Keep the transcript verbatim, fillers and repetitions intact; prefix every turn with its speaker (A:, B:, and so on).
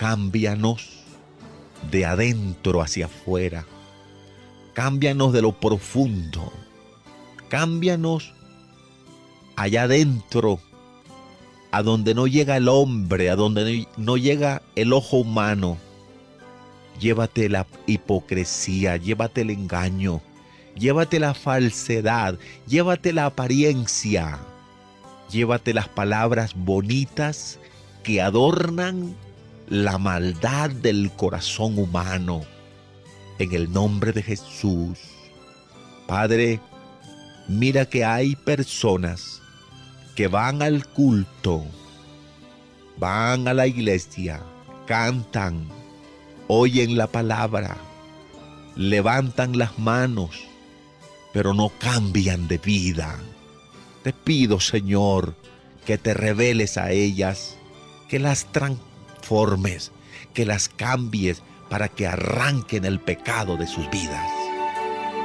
A: cámbianos de adentro hacia afuera. Cámbianos de lo profundo. Cámbianos allá adentro, a donde no llega el hombre, a donde no llega el ojo humano. Llévate la hipocresía, llévate el engaño, llévate la falsedad, llévate la apariencia, llévate las palabras bonitas que adornan la maldad del corazón humano. En el nombre de Jesús. Padre, mira que hay personas que van al culto, van a la iglesia, cantan, oyen la palabra, levantan las manos, pero no cambian de vida. Te pido, Señor, que te reveles a ellas, que las transformes, que las cambies para que arranquen el pecado de sus vidas.